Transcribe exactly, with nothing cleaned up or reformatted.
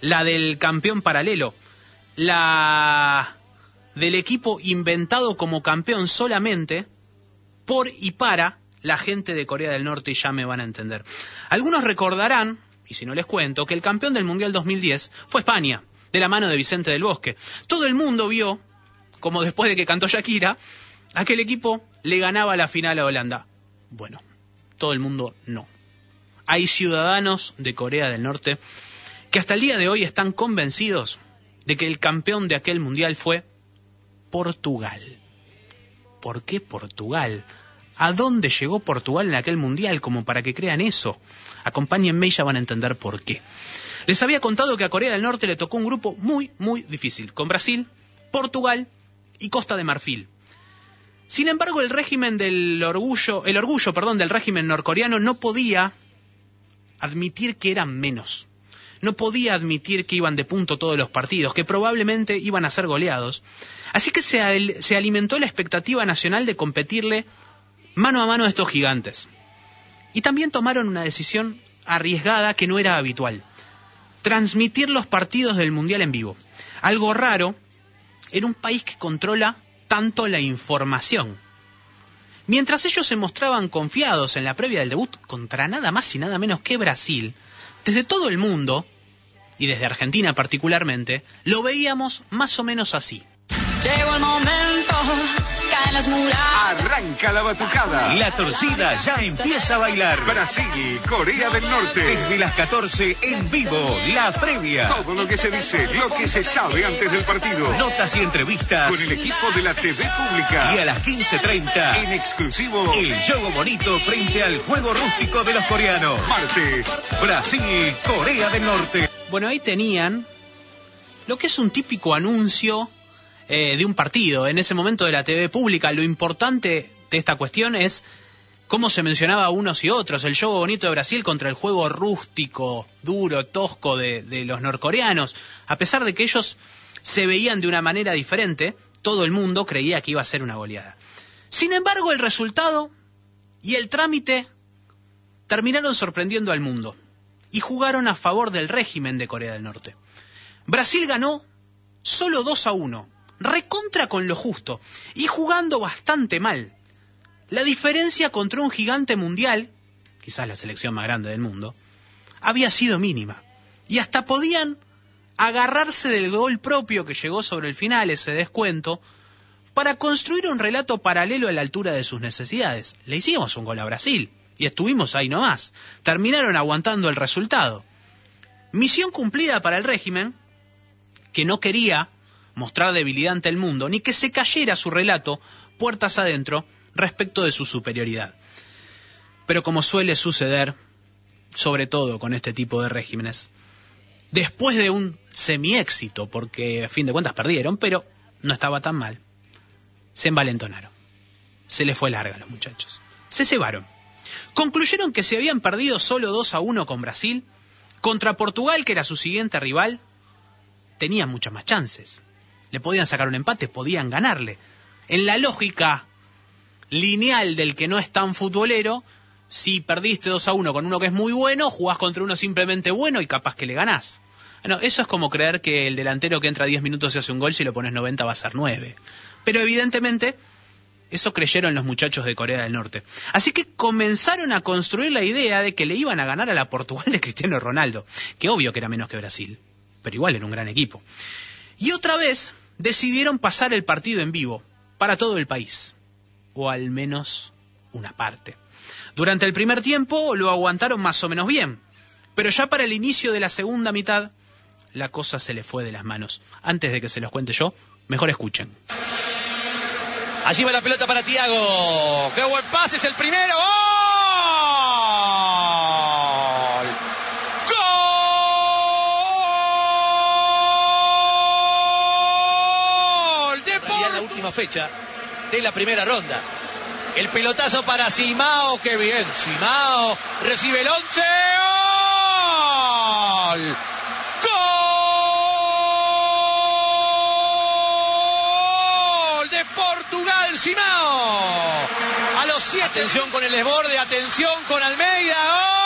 la del campeón paralelo, la del equipo inventado como campeón solamente por y para la gente de Corea del Norte, y ya me van a entender. Algunos recordarán, y si no les cuento, que el campeón del Mundial dos mil diez fue España, de la mano de Vicente del Bosque. Todo el mundo vio, como después de que cantó Shakira, aquel equipo le ganaba la final a Holanda. Bueno, todo el mundo no. Hay ciudadanos de Corea del Norte que hasta el día de hoy están convencidos de que el campeón de aquel mundial fue Portugal. ¿Por qué Portugal? ¿A dónde llegó Portugal en aquel mundial como para que crean eso? Acompáñenme y ya van a entender por qué. Les había contado que a Corea del Norte le tocó un grupo muy, muy difícil, con Brasil, Portugal y Costa de Marfil. Sin embargo, el régimen del orgullo, el orgullo, perdón, del régimen norcoreano no podía admitir que eran menos. No podía admitir que iban de punto todos los partidos, que probablemente iban a ser goleados. Así que se, al, se alimentó la expectativa nacional de competirle mano a mano a estos gigantes. Y también tomaron una decisión arriesgada que no era habitual: transmitir los partidos del Mundial en vivo. Algo raro en un país que controla tanto la información. Mientras ellos se mostraban confiados en la previa del debut contra nada más y nada menos que Brasil, desde todo el mundo, y desde Argentina particularmente, lo veíamos más o menos así. Llegó el momento, caen las murallas. Arranca la batucada. La torcida ya empieza a bailar. Brasil, Corea del Norte. Desde las catorce en vivo, la previa. Todo lo que se dice, lo que se sabe antes del partido. Notas y entrevistas. Con el equipo de la T V Pública. Y a las quince treinta, en exclusivo, el juego bonito frente al juego rústico de los coreanos. Martes, Brasil, Corea del Norte. Bueno, ahí tenían lo que es un típico anuncio Eh, de un partido, en ese momento de la T V Pública. Lo importante de esta cuestión es cómo se mencionaba a unos y otros, el juego bonito de Brasil contra el juego rústico, duro, tosco de, de los norcoreanos. A pesar de que ellos se veían de una manera diferente, todo el mundo creía que iba a ser una goleada. Sin embargo, el resultado y el trámite terminaron sorprendiendo al mundo y jugaron a favor del régimen de Corea del Norte. Brasil ganó solo dos a uno. Recontra con lo justo, y jugando bastante mal. La diferencia contra un gigante mundial, quizás la selección más grande del mundo, había sido mínima. Y hasta podían agarrarse del gol propio que llegó sobre el final, ese descuento, para construir un relato paralelo a la altura de sus necesidades. Le hicimos un gol a Brasil, y estuvimos ahí nomás. Terminaron aguantando el resultado. Misión cumplida para el régimen, que no quería mostrar debilidad ante el mundo, ni que se cayera su relato puertas adentro respecto de su superioridad. Pero como suele suceder, sobre todo con este tipo de regímenes, después de un semi-éxito, porque a fin de cuentas perdieron, pero no estaba tan mal, se envalentonaron. Se les fue larga a los muchachos. Se cebaron. Concluyeron que si habían perdido solo dos a uno con Brasil, contra Portugal, que era su siguiente rival, tenían muchas más chances. Le podían sacar un empate, podían ganarle. En la lógica lineal del que no es tan futbolero, si perdiste dos a uno con uno que es muy bueno, jugás contra uno simplemente bueno y capaz que le ganás. Bueno, eso es como creer que el delantero que entra diez minutos y hace un gol, si lo pones noventa va a ser nueve. Pero evidentemente, eso creyeron los muchachos de Corea del Norte. Así que comenzaron a construir la idea de que le iban a ganar a la Portugal de Cristiano Ronaldo, que obvio que era menos que Brasil, pero igual era un gran equipo. Y otra vez decidieron pasar el partido en vivo para todo el país, o al menos una parte. Durante el primer tiempo lo aguantaron más o menos bien, pero ya para el inicio de la segunda mitad la cosa se le fue de las manos. Antes de que se los cuente yo, mejor escuchen. Allí va la pelota para Thiago. ¡Qué buen pase! ¡Es el primero! Fecha de la primera ronda. El pelotazo para Simao, qué bien, Simao recibe el once. ¡Gol! ¡Gol de Portugal, Simao! A los siete, atención con el desborde, atención con Almeida. ¡Gol!